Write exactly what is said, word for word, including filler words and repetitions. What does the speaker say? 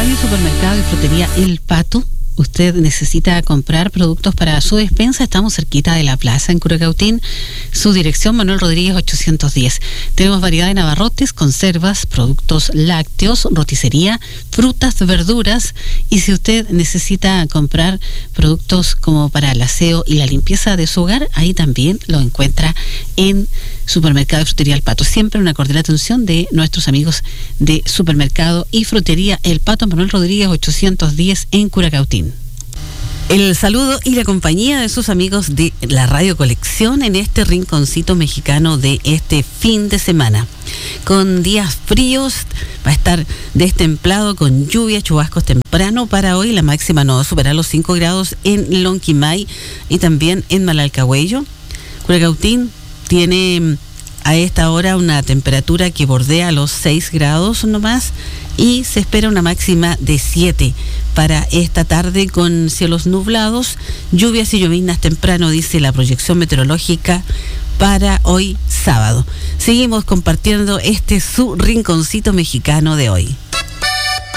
acompaña Supermercado y Frutería El Pato. Usted necesita comprar productos para su despensa. Estamos cerquita de la plaza en Curacautín. Su dirección, Manuel Rodríguez ochocientos diez. Tenemos variedad de abarrotes, conservas, productos lácteos, roticería, frutas, verduras. Y si usted necesita comprar productos como para el aseo y la limpieza de su hogar, ahí también lo encuentra en Supermercado y Frutería El Pato. Siempre una cordial atención de nuestros amigos de Supermercado y Frutería El Pato, Manuel Rodríguez ochocientos diez en Curacautín. El saludo y la compañía de sus amigos de la Radio Colección en este rinconcito mexicano de este fin de semana. Con días fríos, va a estar destemplado con lluvia, chubascos temprano para hoy. La máxima no va a superar los cinco grados en Lonquimay y también en Malalcahuello. Curacautín tiene a esta hora una temperatura que bordea los seis grados nomás y se espera una máxima de siete para esta tarde con cielos nublados, lluvias y lloviznas temprano, dice la proyección meteorológica para hoy sábado. Seguimos compartiendo este su rinconcito mexicano de hoy.